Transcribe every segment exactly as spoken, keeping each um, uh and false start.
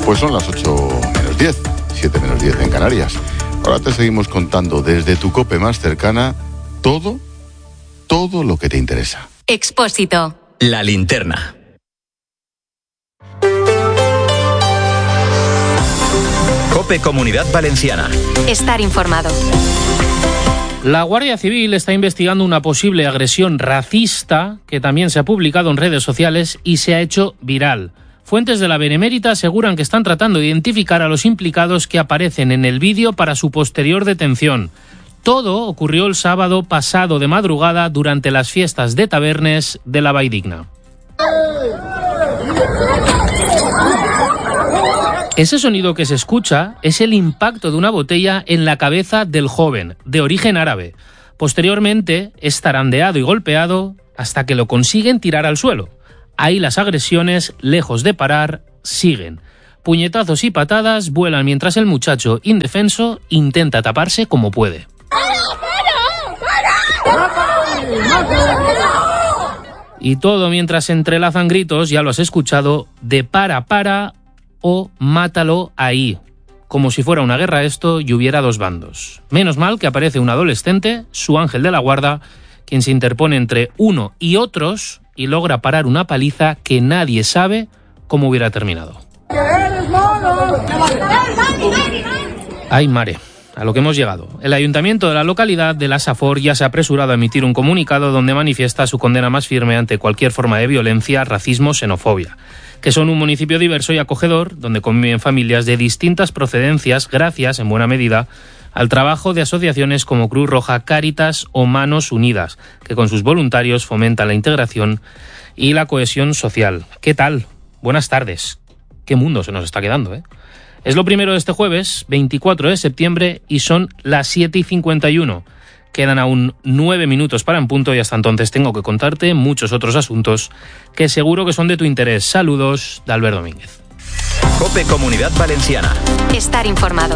Pues son las ocho menos diez, siete menos diez en Canarias. Ahora te seguimos contando desde tu COPE más cercana todo, todo lo que te interesa. Expósito. La linterna. COPE Comunidad Valenciana. Estar informado. La Guardia Civil está investigando una posible agresión racista que también se ha publicado en redes sociales y se ha hecho viral. Fuentes de la Benemérita aseguran que están tratando de identificar a los implicados que aparecen en el vídeo para su posterior detención. Todo ocurrió el sábado pasado de madrugada durante las fiestas de Tabernes de la Valldigna. Ese sonido que se escucha es el impacto de una botella en la cabeza del joven, de origen árabe. Posteriormente es zarandeado y golpeado hasta que lo consiguen tirar al suelo. Ahí las agresiones, lejos de parar, siguen. Puñetazos y patadas vuelan mientras el muchacho, indefenso, intenta taparse como puede. Y todo mientras se entrelazan gritos, ya lo has escuchado, de para, para o mátalo ahí. Como si fuera una guerra esto y hubiera dos bandos. Menos mal que aparece un adolescente, su ángel de la guarda, quien se interpone entre uno y otros y logra parar una paliza que nadie sabe cómo hubiera terminado. ¡Ay, mare! A lo que hemos llegado. El ayuntamiento de la localidad de La Safor ya se ha apresurado a emitir un comunicado donde manifiesta su condena más firme ante cualquier forma de violencia, racismo, xenofobia, que son un municipio diverso y acogedor donde conviven familias de distintas procedencias gracias, en buena medida, al trabajo de asociaciones como Cruz Roja, Cáritas o Manos Unidas, que con sus voluntarios fomentan la integración y la cohesión social. ¿Qué tal? Buenas tardes. Qué mundo se nos está quedando, ¿eh? Es lo primero de este jueves, veinticuatro de septiembre, y son las siete y cincuenta y uno. Quedan aún nueve minutos para en punto y hasta entonces tengo que contarte muchos otros asuntos que seguro que son de tu interés. Saludos de Albert Domínguez. COPE Comunidad Valenciana. Estar informado.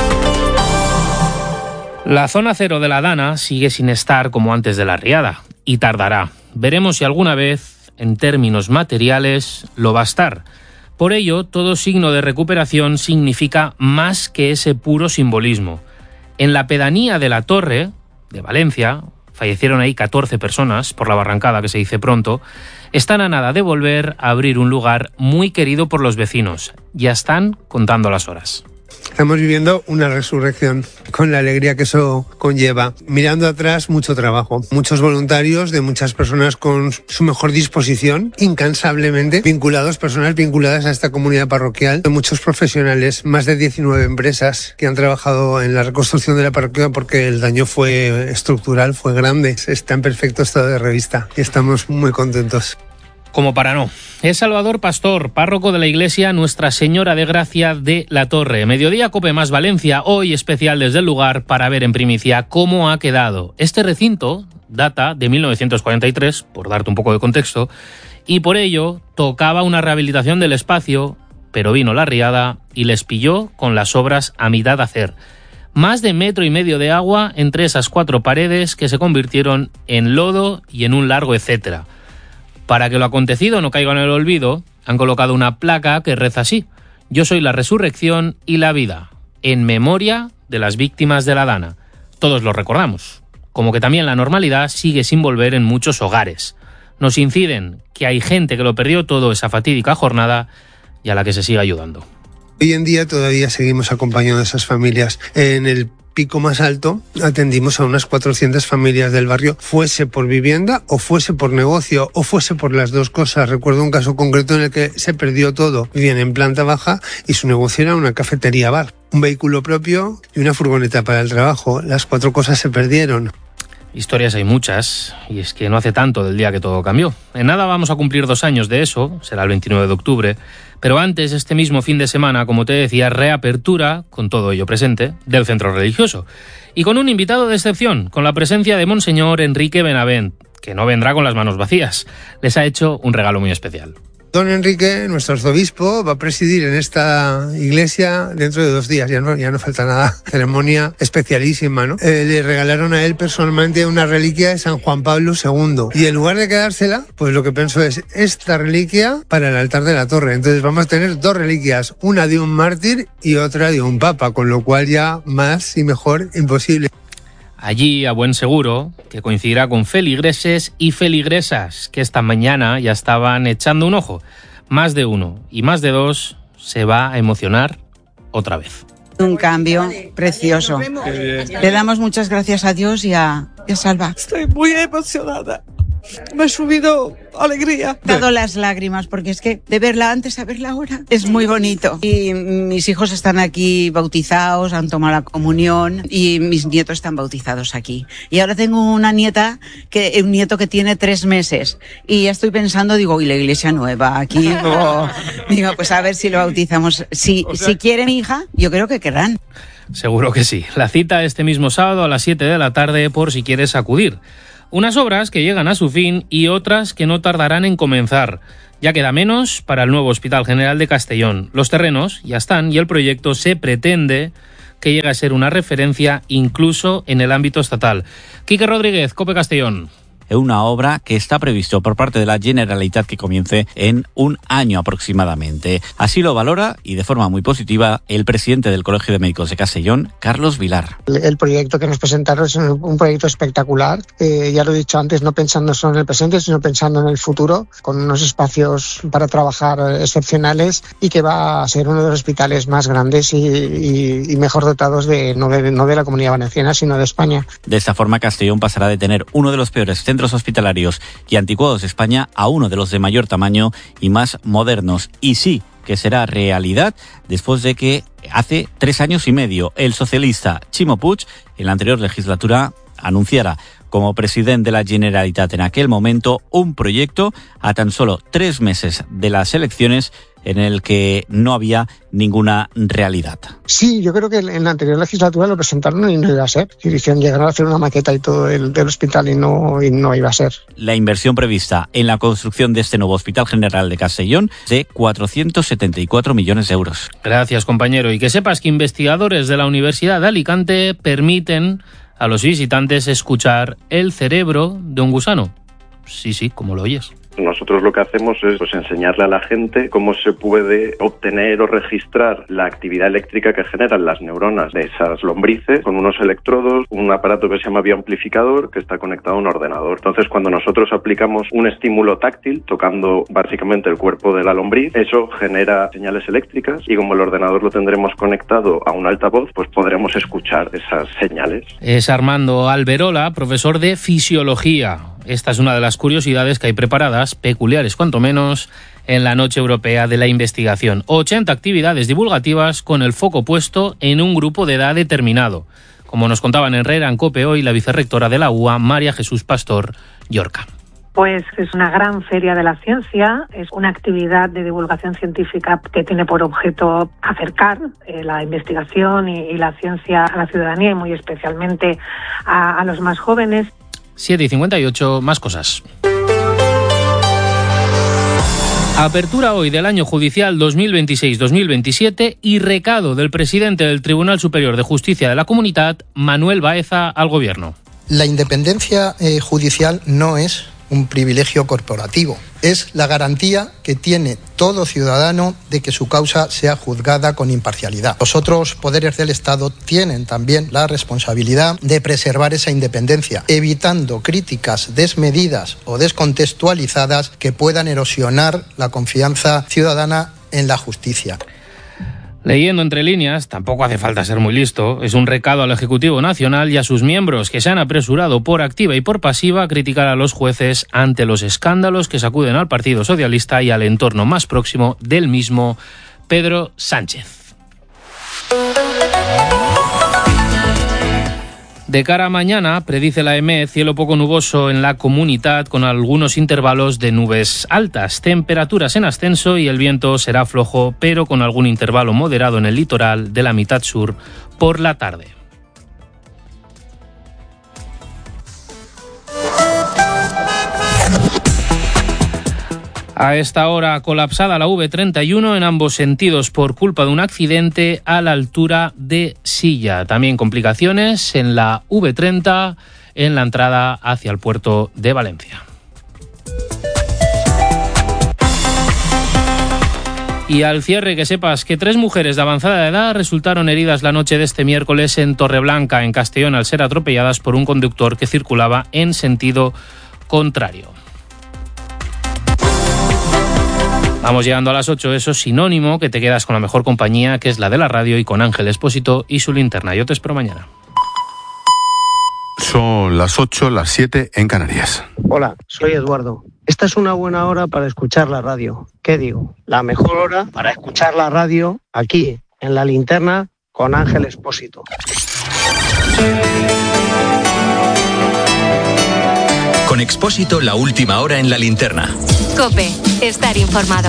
La zona cero de la Dana sigue sin estar como antes de la riada y tardará. Veremos si alguna vez, en términos materiales, lo va a estar. Por ello, todo signo de recuperación significa más que ese puro simbolismo. En la pedanía de La Torre, de Valencia, fallecieron ahí catorce personas por la barrancada que se dice pronto, están a nada de volver a abrir un lugar muy querido por los vecinos. Ya están contando las horas. Estamos viviendo una resurrección con la alegría que eso conlleva. Mirando atrás, mucho trabajo. Muchos voluntarios de muchas personas con su mejor disposición, incansablemente vinculados, personas vinculadas a esta comunidad parroquial. Muchos profesionales, más de diecinueve empresas que han trabajado en la reconstrucción de la parroquia porque el daño fue estructural, fue grande. Está en perfecto estado de revista y estamos muy contentos. Como para no. Es Salvador Pastor, párroco de la iglesia Nuestra Señora de Gracia de La Torre. Mediodía COPE más Valencia, hoy especial desde el lugar para ver en primicia cómo ha quedado. Este recinto data de mil novecientos cuarenta y tres, por darte un poco de contexto, y por ello tocaba una rehabilitación del espacio, pero vino la riada y les pilló con las obras a mitad de hacer. Más de metro y medio de agua entre esas cuatro paredes que se convirtieron en lodo y en un largo etcétera. Para que lo acontecido no caiga en el olvido, han colocado una placa que reza así: Yo soy la resurrección y la vida, en memoria de las víctimas de la Dana. Todos lo recordamos, como que también la normalidad sigue sin volver en muchos hogares. Nos inciden que hay gente que lo perdió todo esa fatídica jornada y a la que se sigue ayudando. Hoy en día todavía seguimos acompañando a esas familias. En el pico más alto atendimos a unas cuatrocientas familias del barrio, fuese por vivienda o fuese por negocio o fuese por las dos cosas. Recuerdo un caso concreto en el que se perdió todo. Vivían en planta baja y su negocio era una cafetería bar, un vehículo propio y una furgoneta para el trabajo. Las cuatro cosas se perdieron. Historias hay muchas, y es que no hace tanto del día que todo cambió. En nada vamos a cumplir dos años de eso, será el veintinueve de octubre, pero antes, este mismo fin de semana, como te decía, reapertura, con todo ello presente, del centro religioso. Y con un invitado de excepción, con la presencia de Monseñor Enrique Benavent, que no vendrá con las manos vacías. Les ha hecho un regalo muy especial. Don Enrique, nuestro arzobispo, va a presidir en esta iglesia dentro de dos días. Ya no, ya no falta nada. Ceremonia especialísima, ¿no? Eh, le regalaron a él personalmente una reliquia de San Juan Pablo segundo. Y en lugar de quedársela, pues lo que pensó es esta reliquia para el altar de la torre. Entonces vamos a tener dos reliquias, una de un mártir y otra de un papa, con lo cual ya más y mejor imposible. Allí, a buen seguro, que coincidirá con feligreses y feligresas, que esta mañana ya estaban echando un ojo. Más de uno y más de dos se va a emocionar otra vez. Un cambio precioso. Le damos muchas gracias a Dios y a, y a Salva. Estoy muy emocionada. Me ha subido alegría. He dado las lágrimas porque es que de verla antes a verla ahora es muy bonito. Y mis hijos están aquí bautizados, han tomado la comunión y mis nietos están bautizados aquí. Y ahora tengo una nieta, que un nieto que tiene tres meses y ya estoy pensando, digo, y la iglesia nueva aquí. Oh, digo, pues a ver si lo bautizamos. Si, o sea, si quiere mi hija, yo creo que querrán. Seguro que sí. La cita este mismo sábado a las siete de la tarde por si quieres acudir. Unas obras que llegan a su fin y otras que no tardarán en comenzar. Ya queda menos para el nuevo Hospital General de Castellón. Los terrenos ya están y el proyecto se pretende que llegue a ser una referencia incluso en el ámbito estatal. Quique Rodríguez, COPE Castellón. Una obra que está previsto por parte de la Generalitat que comience en un año aproximadamente. Así lo valora y de forma muy positiva el presidente del Colegio de Médicos de Castellón, Carlos Vilar. El proyecto que nos presentaron es un proyecto espectacular, eh, ya lo he dicho antes, no pensando solo en el presente, sino pensando en el futuro, con unos espacios para trabajar excepcionales y que va a ser uno de los hospitales más grandes y, y, y mejor dotados de no, de no de la Comunidad Valenciana, sino de España. De esta forma, Castellón pasará de tener uno de los peores centros hospitalarios y anticuados de España a uno de los de mayor tamaño y más modernos. Y sí, que será realidad después de que hace tres años y medio el socialista Ximo Puig, en la anterior legislatura, anunciara como presidente de la Generalitat en aquel momento un proyecto a tan solo tres meses de las elecciones en el que no había ninguna realidad. Sí, yo creo que en la anterior legislatura lo presentaron y no iba a ser. Y dijeron, llegaron a hacer una maqueta y todo del, del hospital y no, y no iba a ser. La inversión prevista en la construcción de este nuevo Hospital General de Castellón es de cuatrocientos setenta y cuatro millones de euros. Gracias, compañero. Y que sepas que investigadores de la Universidad de Alicante permiten a los visitantes escuchar el cerebro de un gusano. Sí, sí, como lo oyes. Nosotros lo que hacemos es pues, enseñarle a la gente cómo se puede obtener o registrar la actividad eléctrica que generan las neuronas de esas lombrices con unos electrodos, un aparato que se llama bioamplificador que está conectado a un ordenador. Entonces, cuando nosotros aplicamos un estímulo táctil tocando básicamente el cuerpo de la lombriz, eso genera señales eléctricas y como el ordenador lo tendremos conectado a un altavoz, pues podremos escuchar esas señales. Es Armando Alberola, profesor de Fisiología. Esta es una de las curiosidades que hay preparadas, peculiares cuanto menos, en la Noche Europea de la Investigación. ochenta actividades divulgativas con el foco puesto en un grupo de edad determinado. Como nos contaban en Herrera en COPE hoy la vicerrectora de la U A, María Jesús Pastor Llorca. Pues es una gran feria de la ciencia, es una actividad de divulgación científica que tiene por objeto acercar eh, la investigación y, y la ciencia a la ciudadanía y muy especialmente a, a los más jóvenes. siete y cincuenta y ocho, más cosas. Apertura hoy del año judicial dos mil veintiséis dos mil veintisiete y recado del presidente del Tribunal Superior de Justicia de la Comunitat, Manuel Baeza, al Gobierno. La independencia eh, judicial no es un privilegio corporativo. Es la garantía que tiene todo ciudadano de que su causa sea juzgada con imparcialidad. Los otros poderes del Estado tienen también la responsabilidad de preservar esa independencia, evitando críticas desmedidas o descontextualizadas que puedan erosionar la confianza ciudadana en la justicia. Leyendo entre líneas, tampoco hace falta ser muy listo, es un recado al Ejecutivo Nacional y a sus miembros que se han apresurado por activa y por pasiva a criticar a los jueces ante los escándalos que sacuden al Partido Socialista y al entorno más próximo del mismo, Pedro Sánchez. De cara a mañana, predice la E M E, cielo poco nuboso en la Comunitat con algunos intervalos de nubes altas, temperaturas en ascenso y el viento será flojo, pero con algún intervalo moderado en el litoral de la mitad sur por la tarde. A esta hora colapsada la V treinta y uno en ambos sentidos por culpa de un accidente a la altura de Silla. También complicaciones en la V treinta en la entrada hacia el puerto de Valencia. Y al cierre, que sepas que tres mujeres de avanzada edad resultaron heridas la noche de este miércoles en Torreblanca, en Castellón, al ser atropelladas por un conductor que circulaba en sentido contrario. Vamos llegando a las ocho, eso es sinónimo que te quedas con la mejor compañía, que es la de la radio, y con Ángel Expósito y su linterna. Yo te espero mañana. Son las ocho, las siete en Canarias. Hola, soy Eduardo. Esta es una buena hora para escuchar la radio. ¿Qué digo? La mejor hora para escuchar la radio aquí, en la linterna, con Ángel Expósito. Con Expósito, la última hora en la linterna. COPE, estar informado.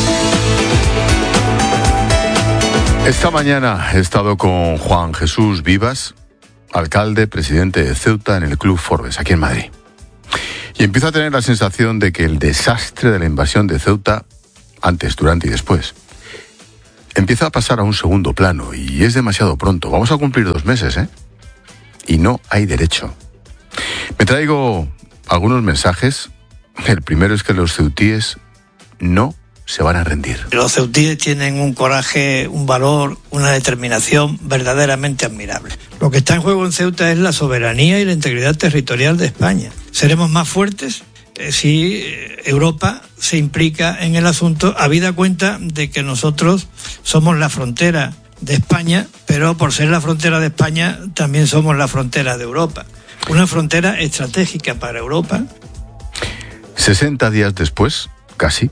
Esta mañana he estado con Juan Jesús Vivas, alcalde, presidente de Ceuta en el Club Forbes, aquí en Madrid. Y empiezo a tener la sensación de que el desastre de la invasión de Ceuta, antes, durante y después, empieza a pasar a un segundo plano, y es demasiado pronto. Vamos a cumplir dos meses, ¿eh? Y no hay derecho. Me traigo algunos mensajes. El primero es que los ceutíes no se van a rendir. Los ceutíes tienen un coraje, un valor, una determinación verdaderamente admirable. Lo que está en juego en Ceuta es la soberanía y la integridad territorial de España. Seremos más fuertes eh, si Europa se implica en el asunto, habida cuenta de que nosotros somos la frontera de España, pero por ser la frontera de España también somos la frontera de Europa. Una frontera estratégica para Europa. sesenta días después, casi,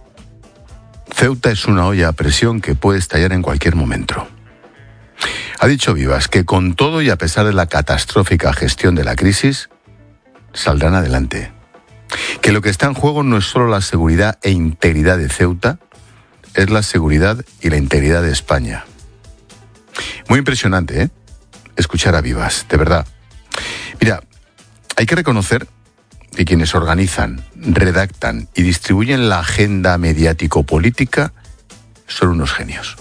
Ceuta es una olla a presión que puede estallar en cualquier momento. Ha dicho Vivas que con todo y a pesar de la catastrófica gestión de la crisis, saldrán adelante. Que lo que está en juego no es solo la seguridad e integridad de Ceuta, es la seguridad y la integridad de España. Muy impresionante, ¿eh? Escuchar a Vivas, de verdad. Mira, hay que reconocer que quienes organizan, redactan y distribuyen la agenda mediático-política son unos genios.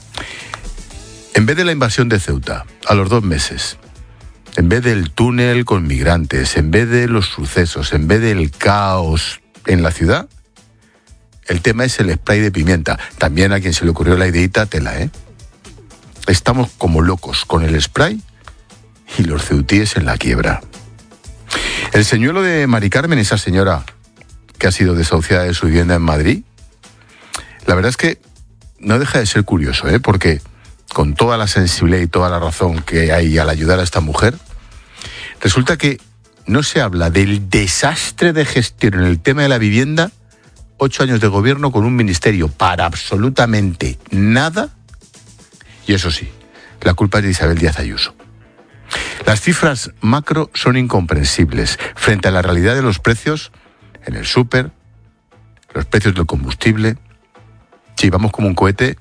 En vez de la invasión de Ceuta, a los dos meses, en vez del túnel con migrantes, en vez de los sucesos, en vez del caos en la ciudad, el tema es el spray de pimienta. También a quien se le ocurrió la ideita, tela, ¿eh? Estamos como locos con el spray y los ceutíes en la quiebra. El señuelo de Mari Carmen, esa señora que ha sido desahuciada de su vivienda en Madrid, la verdad es que no deja de ser curioso, ¿eh? Porque con toda la sensibilidad y toda la razón que hay al ayudar a esta mujer, resulta que no se habla del desastre de gestión en el tema de la vivienda, ocho años de gobierno con un ministerio para absolutamente nada, y eso sí, la culpa es de Isabel Díaz Ayuso. Las cifras macro son incomprensibles frente a la realidad de los precios en el súper, los precios del combustible. Sí, vamos como un cohete.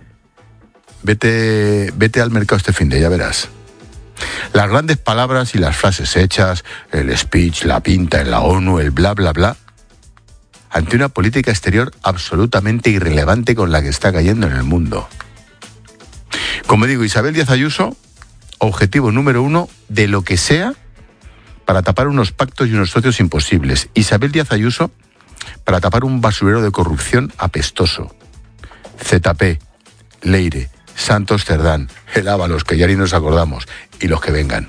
Vete, vete al mercado este fin de, ya verás. Las grandes palabras y las frases hechas, el speech, la pinta en la ONU, el bla, bla, bla, ante una política exterior absolutamente irrelevante con la que está cayendo en el mundo. Como digo, Isabel Díaz Ayuso, objetivo número uno de lo que sea para tapar unos pactos y unos socios imposibles. Isabel Díaz Ayuso para tapar un basurero de corrupción apestoso. Z P, Leire, Santos Cerdán, el Ábalos, que ya ni nos acordamos, y los que vengan.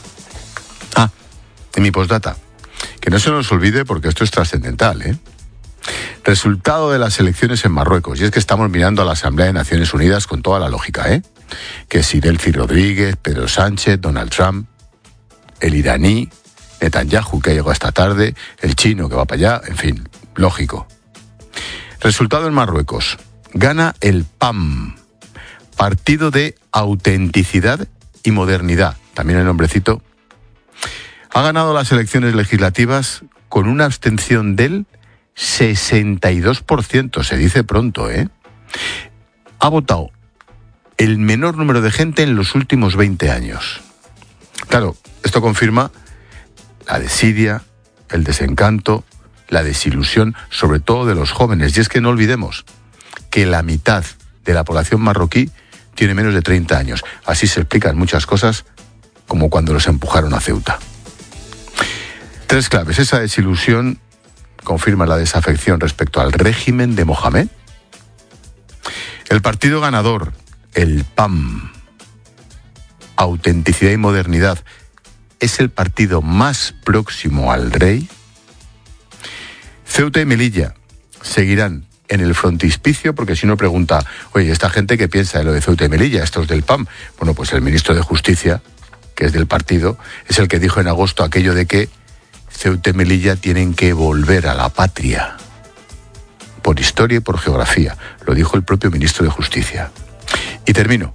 Ah, en mi postdata, que no se nos olvide porque esto es trascendental, ¿eh? Resultado de las elecciones en Marruecos, y es que estamos mirando a la Asamblea de Naciones Unidas con toda la lógica, ¿eh? Que si Delcy Rodríguez, Pedro Sánchez, Donald Trump, el iraní, Netanyahu, que llegó esta tarde, el chino que va para allá, en fin, lógico. Resultado en Marruecos, gana el P A M, Partido de Autenticidad y Modernidad, también el nombrecito. Ha ganado las elecciones legislativas con una abstención del sesenta y dos por ciento, se dice pronto, ¿eh? Ha votado el menor número de gente en los últimos veinte años. Claro, esto confirma la desidia, el desencanto, la desilusión, sobre todo de los jóvenes. Y es que no olvidemos que la mitad de la población marroquí tiene menos de treinta años. Así se explican muchas cosas, como cuando los empujaron a Ceuta. Tres claves. Esa desilusión confirma la desafección respecto al régimen de Mohamed. El partido ganador, el P A M, autenticidad y modernidad, es el partido más próximo al rey. Ceuta y Melilla seguirán en el frontispicio, porque si uno pregunta, oye, ¿esta gente qué piensa de lo de Ceuta y Melilla, estos del P A M? Bueno, pues el ministro de Justicia, que es del partido, es el que dijo en agosto aquello de que Ceuta y Melilla tienen que volver a la patria, por historia y por geografía. Lo dijo el propio ministro de Justicia. Y termino.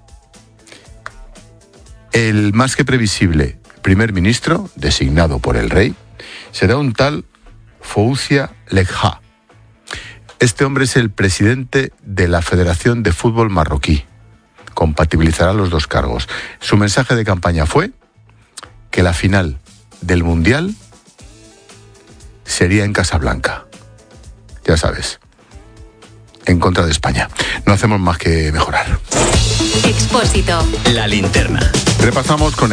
El más que previsible primer ministro, designado por el rey, será un tal Fouzi Legha. Este hombre es el presidente de la Federación de Fútbol Marroquí. Compatibilizará los dos cargos. Su mensaje de campaña fue que la final del Mundial sería en Casablanca. Ya sabes, en contra de España. No hacemos más que mejorar. Expósito. La linterna. Repasamos con